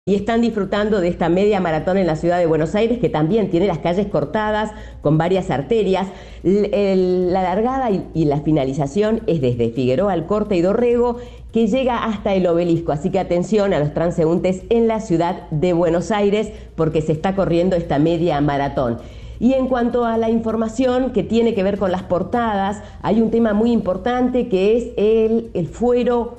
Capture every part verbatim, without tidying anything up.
Y están disfrutando de esta media maratón en la ciudad de Buenos Aires, que también tiene las calles cortadas con varias arterias. El, el, la largada y, y la finalización es desde Figueroa, Alcorta y Dorrego, que llega hasta el Obelisco. Así que atención a los transeúntes en la ciudad de Buenos Aires, porque se está corriendo esta media maratón. Y en cuanto a la información que tiene que ver con las portadas, hay un tema muy importante que es el, el fuero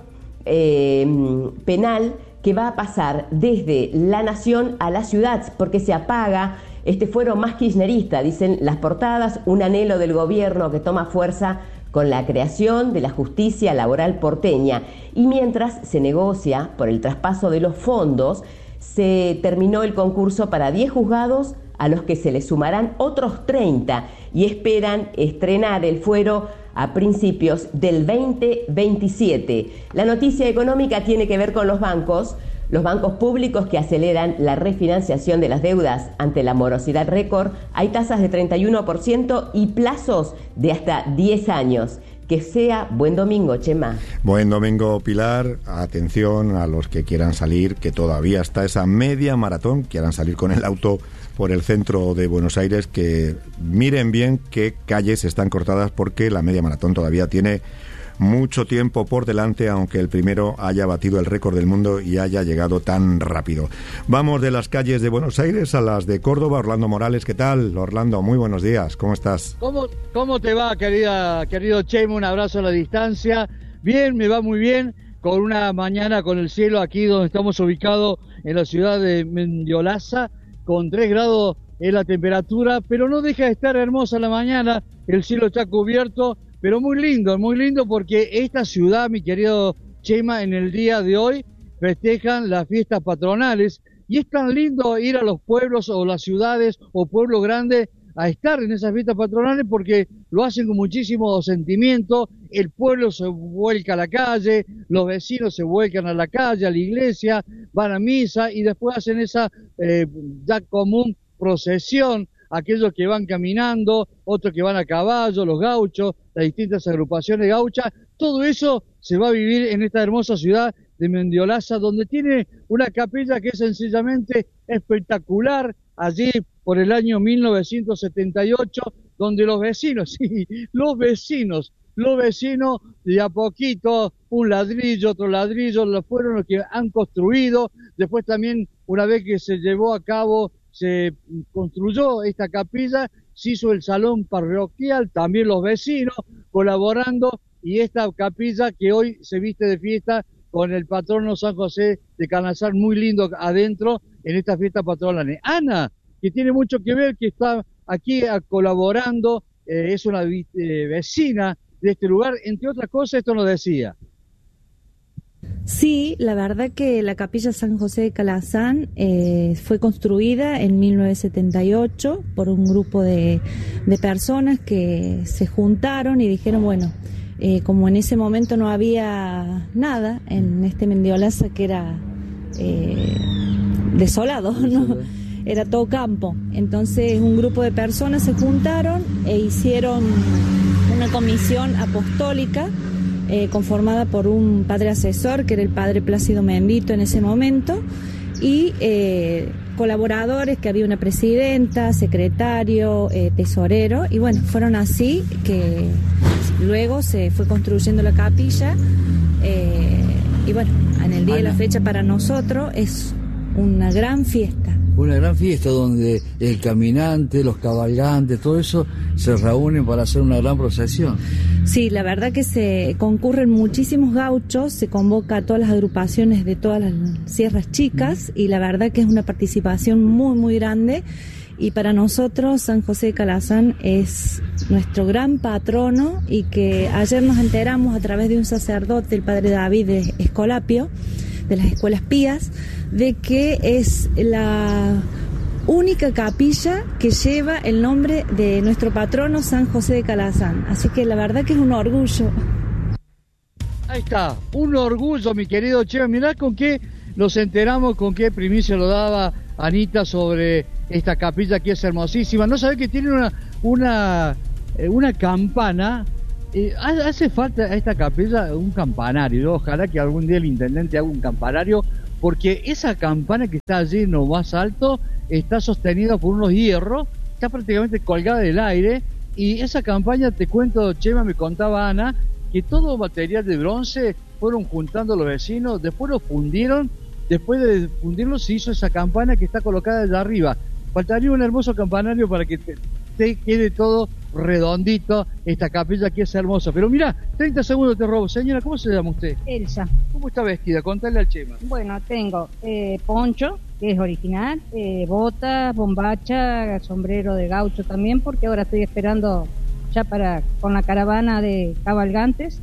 eh, penal, que va a pasar desde la nación a la ciudad, porque se apaga este fuero más kirchnerista, dicen las portadas, un anhelo del gobierno que toma fuerza con la creación de la justicia laboral porteña. Y mientras se negocia por el traspaso de los fondos, se terminó el concurso para diez juzgados, a los que se le sumarán otros treinta, y esperan estrenar el fuero a principios del veinte veintisiete. La noticia económica tiene que ver con los bancos, los bancos públicos que aceleran la refinanciación de las deudas ante la morosidad récord. Hay tasas de treinta y uno por ciento y plazos de hasta diez años. Que sea buen domingo, Chema. Buen domingo, Pilar. Atención a los que quieran salir, que todavía está esa media maratón, quieran salir con el auto por el centro de Buenos Aires, que miren bien qué calles están cortadas, porque la media maratón todavía tiene mucho tiempo por delante, aunque el primero haya batido el récord del mundo y haya llegado tan rápido. Vamos de las calles de Buenos Aires a las de Córdoba. Orlando Morales, ¿qué tal? Orlando, muy buenos días, ¿cómo estás? ¿Cómo, cómo te va, querida, querido Chema? Un abrazo a la distancia. Bien, me va muy bien, con una mañana con el cielo aquí donde estamos ubicados en la ciudad de Mendiolaza, con tres grados en la temperatura, pero no deja de estar hermosa la mañana, el cielo está cubierto, pero muy lindo, muy lindo, porque esta ciudad, mi querido Chema, en el día de hoy festejan las fiestas patronales, y es tan lindo ir a los pueblos o las ciudades o pueblos grandes a estar en esas fiestas patronales, porque lo hacen con muchísimo sentimiento. El pueblo se vuelca a la calle, los vecinos se vuelcan a la calle, a la iglesia, van a misa y después hacen esa eh, ya común procesión, aquellos que van caminando, otros que van a caballo, los gauchos, las distintas agrupaciones gauchas. Todo eso se va a vivir en esta hermosa ciudad de Mendiolaza, donde tiene una capilla que es sencillamente espectacular, allí por el año mil novecientos setenta y ocho, donde los vecinos, sí, los vecinos, los vecinos de a poquito, un ladrillo, otro ladrillo, los fueron los que han construido. Después también, una vez que se llevó a cabo, se construyó esta capilla, se hizo el salón parroquial, también los vecinos colaborando, y esta capilla que hoy se viste de fiesta con el patrono San José de Canazar, muy lindo adentro en esta fiesta patronal. Ana, que tiene mucho que ver, que está aquí a, colaborando, eh, es una eh, vecina de este lugar, entre otras cosas, esto nos decía. Sí, la verdad que la capilla San José de Calazán eh, fue construida en mil novecientos setenta y ocho por un grupo de, de personas que se juntaron y dijeron, bueno, eh, como en ese momento no había nada en este Mendiolaza, que era eh, desolado, ¿no? Era todo campo. Entonces un grupo de personas se juntaron e hicieron una comisión apostólica eh, conformada por un padre asesor, que era el padre Plácido Membito en ese momento, y eh, colaboradores, que había una presidenta, secretario, eh, tesorero, y bueno, fueron así que luego se fue construyendo la capilla, eh, y bueno, en el día de la fecha para nosotros es una gran fiesta. Una gran fiesta donde el caminante, los cabalgantes, todo eso se reúnen para hacer una gran procesión. Sí, la verdad que se concurren muchísimos gauchos, se convoca a todas las agrupaciones de todas las sierras chicas, y la verdad que es una participación muy muy grande, y para nosotros San José de Calazán es nuestro gran patrono, y que ayer nos enteramos a través de un sacerdote, el padre David de Escolapio, de las escuelas pías, de que es la única capilla que lleva el nombre de nuestro patrono San José de Calazán, así que la verdad que es un orgullo. Ahí está, un orgullo, mi querido Chema. Mirá con qué nos enteramos, con qué primicia lo daba Anita sobre esta capilla que es hermosísima. No sabés que tiene una una, una campana. Eh, hace falta a esta capilla un campanario. Ojalá que algún día el intendente haga un campanario, porque esa campana que está allí en lo más alto está sostenida por unos hierros, está prácticamente colgada del aire, y esa campaña, te cuento, Chema, me contaba Ana, que todo material de bronce fueron juntando los vecinos, después lo fundieron, después de fundirlo se hizo esa campana que está colocada allá arriba. Faltaría un hermoso campanario para que te, te quede todo redondito. Esta capilla aquí es hermosa. Pero mira, treinta segundos te robo. Señora, ¿cómo se llama usted? Elsa. ¿Cómo está vestida? Contale al Chema. Bueno, tengo eh, poncho, que es original, eh, bota, bombacha, sombrero de gaucho también, porque ahora estoy esperando ya para con la caravana de cabalgantes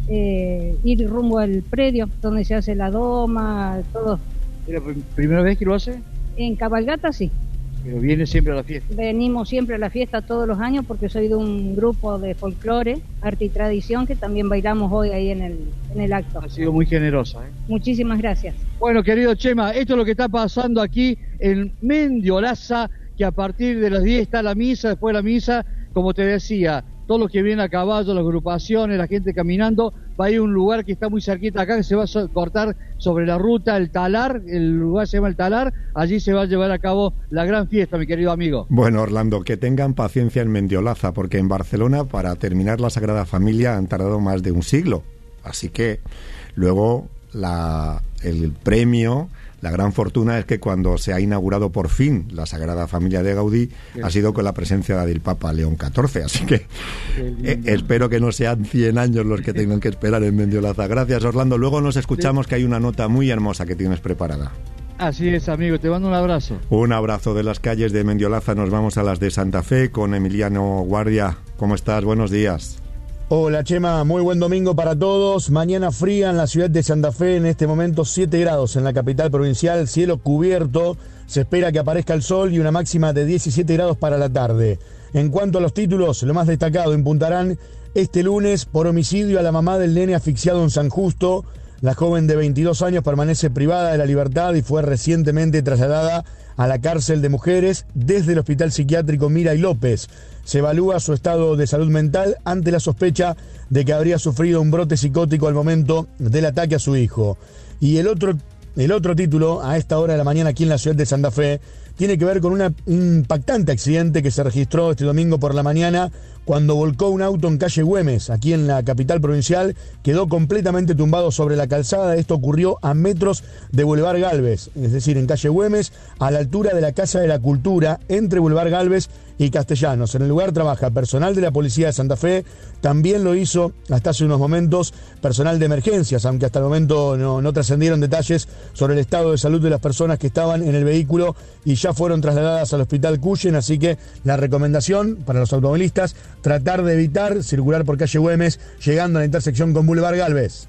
eh, ir rumbo al predio donde se hace la doma, todo. ¿Es la primera vez que lo hace? En cabalgata sí. Pero viene siempre a la fiesta. Venimos siempre a la fiesta todos los años porque soy de un grupo de folclore, arte y tradición que también bailamos hoy ahí en el, en el acto. Ha sido muy generosa, ¿eh? Muchísimas gracias. Bueno, querido Chema, esto es lo que está pasando aquí en Mendiolaza, que a partir de las diez está la misa, después de la misa, como te decía, todos los que vienen a caballo, las agrupaciones, la gente caminando, va a ir a un lugar que está muy cerquita acá, que se va a cortar sobre la ruta, el Talar, el lugar se llama el Talar, allí se va a llevar a cabo la gran fiesta, mi querido amigo. Bueno, Orlando, que tengan paciencia en Mendiolaza, porque en Barcelona, para terminar la Sagrada Familia, han tardado más de un siglo, así que luego la, el premio... La gran fortuna es que cuando se ha inaugurado por fin la Sagrada Familia de Gaudí ha sido con la presencia del Papa León catorce, así que eh, espero que no sean cien años los que tengan que esperar en Mendiolaza. Gracias, Orlando. Luego nos escuchamos, que hay una nota muy hermosa que tienes preparada. Así es, amigo, te mando un abrazo. Un abrazo. De las calles de Mendiolaza nos vamos a las de Santa Fe con Emiliano Guardia. ¿Cómo estás? Buenos días. Hola Chema, muy buen domingo para todos. Mañana fría en la ciudad de Santa Fe, en este momento siete grados en la capital provincial, cielo cubierto, se espera que aparezca el sol y una máxima de diecisiete grados para la tarde. En cuanto a los títulos, lo más destacado, imputarán este lunes por homicidio a la mamá del nene asfixiado en San Justo. La joven de veintidós años permanece privada de la libertad y fue recientemente trasladada a la cárcel de mujeres desde el hospital psiquiátrico Miray López. Se evalúa su estado de salud mental ante la sospecha de que habría sufrido un brote psicótico al momento del ataque a su hijo. Y el otro, el otro título, a esta hora de la mañana aquí en la ciudad de Santa Fe, tiene que ver con una, un impactante accidente que se registró este domingo por la mañana cuando volcó un auto en calle Güemes, aquí en la capital provincial, quedó completamente tumbado sobre la calzada. Esto ocurrió a metros de Boulevard Gálvez, es decir, en calle Güemes, a la altura de la Casa de la Cultura, entre Boulevard Gálvez y Castellanos. En el lugar trabaja personal de la Policía de Santa Fe, también lo hizo hasta hace unos momentos personal de emergencias, aunque hasta el momento no, no trascendieron detalles sobre el estado de salud de las personas que estaban en el vehículo y ya fueron trasladadas al hospital Cuyen, así que la recomendación para los automovilistas, tratar de evitar circular por calle Güemes, llegando a la intersección con Boulevard Gálvez.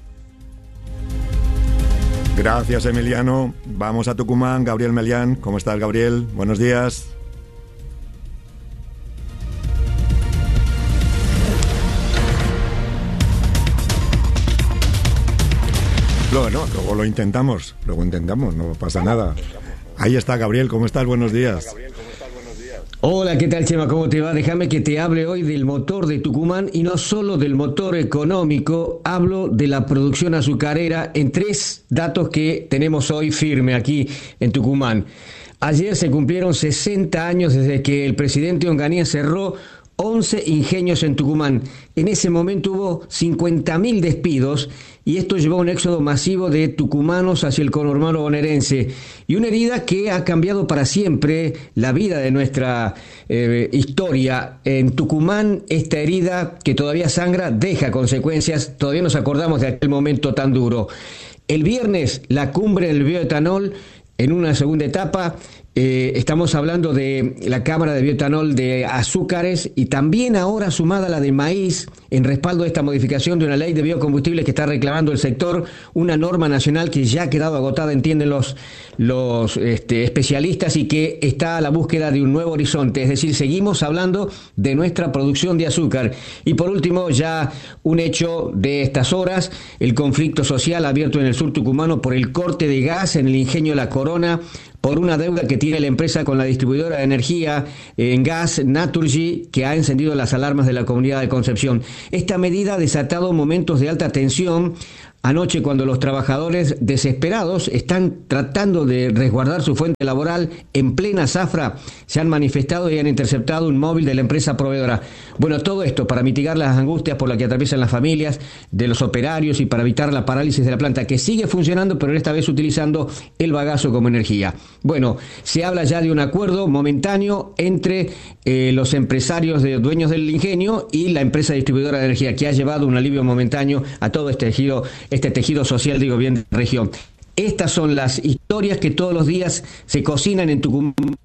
Gracias, Emiliano. Vamos a Tucumán. Gabriel Melián. ¿Cómo estás, Gabriel? Buenos días. Luego, no, luego lo intentamos, luego intentamos, no pasa nada. Ahí está, Gabriel, ¿cómo estás? Buenos días. Hola, ¿qué tal, Chema? ¿Cómo te va? Déjame que te hable hoy del motor de Tucumán y no solo del motor económico, hablo de la producción azucarera en tres datos que tenemos hoy firme aquí en Tucumán. Ayer se cumplieron sesenta años desde que el presidente Onganía cerró once ingenios en Tucumán. En ese momento hubo cincuenta mil despidos y esto llevó a un éxodo masivo de tucumanos hacia el conurbano bonaerense y una herida que ha cambiado para siempre la vida de nuestra eh, historia. En Tucumán, esta herida que todavía sangra deja consecuencias, todavía nos acordamos de aquel momento tan duro. El viernes, la cumbre del bioetanol en una segunda etapa. Eh, estamos hablando de la Cámara de Bioetanol de Azúcares y también ahora sumada la de maíz en respaldo de esta modificación de una ley de biocombustibles que está reclamando el sector, una norma nacional que ya ha quedado agotada, entienden los, los este, especialistas, y que está a la búsqueda de un nuevo horizonte. Es decir, seguimos hablando de nuestra producción de azúcar. Y por último, ya un hecho de estas horas, el conflicto social abierto en el sur tucumano por el corte de gas en el ingenio La Corona, por una deuda que tiene la empresa con la distribuidora de energía en gas Naturgy, que ha encendido las alarmas de la comunidad de Concepción. Esta medida ha desatado momentos de alta tensión anoche cuando los trabajadores desesperados están tratando de resguardar su fuente laboral en plena zafra, se han manifestado y han interceptado un móvil de la empresa proveedora. Bueno, todo esto para mitigar las angustias por las que atraviesan las familias de los operarios y para evitar la parálisis de la planta, que sigue funcionando, pero esta vez utilizando el bagazo como energía. Bueno, se habla ya de un acuerdo momentáneo entre eh, los empresarios de dueños del ingenio y la empresa distribuidora de energía, que ha llevado un alivio momentáneo a todo este tejido, este tejido social, digo bien, de la región. Estas son las historias que todos los días se cocinan en Tucumán.